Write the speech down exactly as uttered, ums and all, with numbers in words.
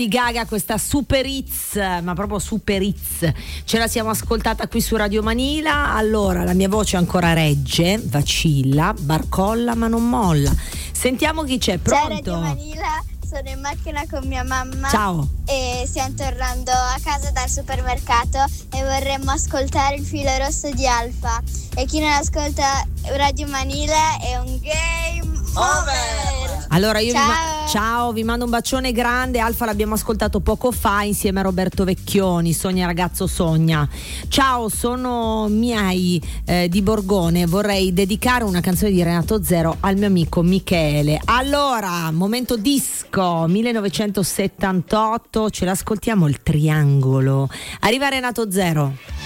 Gaga, questa Super Hits, ma proprio Super Hits, ce la siamo ascoltata qui su Radio Manila. Allora, la mia voce ancora regge, vacilla, barcolla ma non molla. Sentiamo chi c'è, pronto? Ciao Radio Manila, sono in macchina con mia mamma. Ciao. E stiamo tornando a casa dal supermercato e vorremmo ascoltare il filo rosso di Alfa. E chi non ascolta Radio Manila è un game over. Allora io ciao. Vi, ma- ciao, vi mando un bacione grande. Alfa l'abbiamo ascoltato poco fa insieme a Roberto Vecchioni, Sogna ragazzo sogna. Ciao, sono Miai eh, di Borgone, vorrei dedicare una canzone di Renato Zero al mio amico Michele. Allora, momento disco millenovecentosettantotto, ce l'ascoltiamo il triangolo. Arriva Renato Zero.